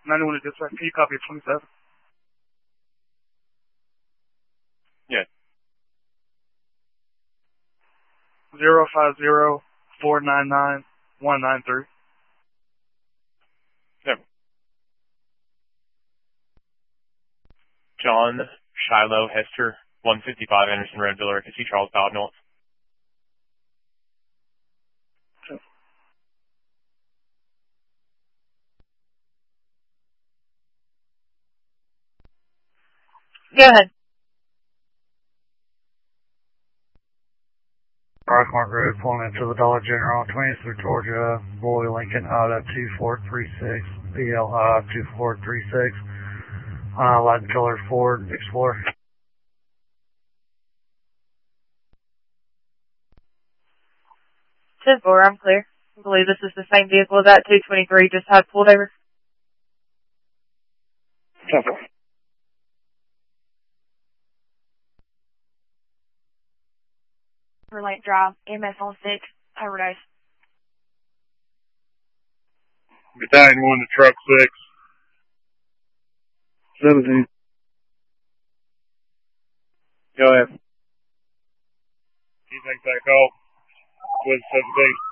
91 to dispatch. Can you copy 27? Yes. 050-499-193. Yep. John Shiloh Hester, 155 Anderson Road, Villa Rica, Charles Bowden North. Go ahead. Rockmart Road, pulling into the Dollar General on 20th through Georgia, Boy Lincoln, IDA 2436, BLI 2436, light and color Ford Explorer. 10-4, I'm clear. I believe this is the same vehicle that 223 just had pulled over. 10-4. Lake Drive, MS on 6, overdose. Battalion 1 to truck 6. 17. Go ahead. He takes that call with 17.